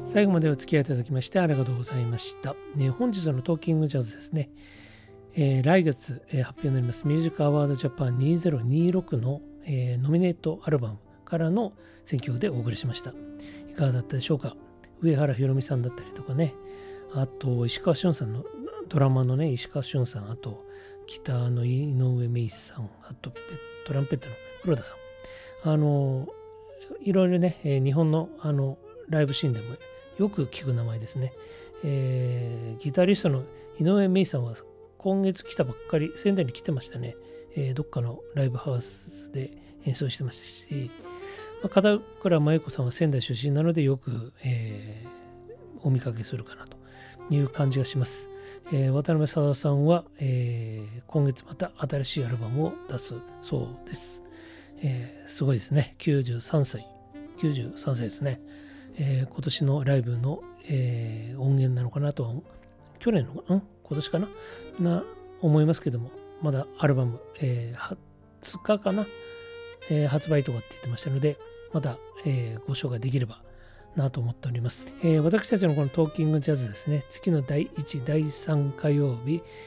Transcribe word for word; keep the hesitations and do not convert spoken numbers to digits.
最後までお付き合いいただきましてありがとうございました。ね、本日のトーキングジャズですね、えー、来月、えー、発表になりますミュージックアワードジャパンにせんにじゅうろくの、えー、ノミネートアルバムからの選曲でお送りしました。いかがだったでしょうか。上原ひろみさんだったりとかね、あと石川俊さんのドラマのね、石川俊さん、あとギターの井上芽衣さん、あとトランペットの黒田さん、あのいろいろね、えー、日本のあのライブシーンでもよく聞く名前ですね。えー、ギタリストの井上芽衣さんは今月来たばっかり、仙台に来てましたね。えー、どっかのライブハウスで演奏してましたし、まあ、片倉麻由子さんは仙台出身なのでよく、えー、お見かけするかなという感じがします。えー、渡辺貞さんは、えー、今月また新しいアルバムを出すそうです。えー、すごいですね。きゅうじゅうさんさい。きゅうじゅうさんさいですね。えー、今年のライブの、えー、音源なのかなとは、去年の、ん今年かなな思いますけども、まだアルバム、えー、はつかかな、えー、発売とかって言ってましたので、また、えー、ご紹介できればなと思っております。えー、私たちのこのトーキングジャズですね、月のだいいち、だいさん火曜日、